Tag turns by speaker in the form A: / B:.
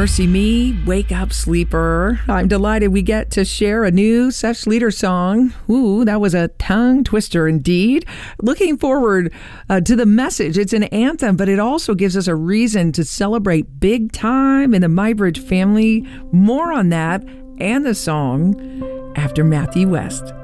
A: Mercy Me, Wake Up Sleeper. I'm delighted we get to share a new Seth Schleter song. Ooh, that was a tongue twister indeed. Looking forward to the message. It's an anthem, but it also gives us a reason to celebrate big time in the Muybridge family. More on that and the song after Matthew West.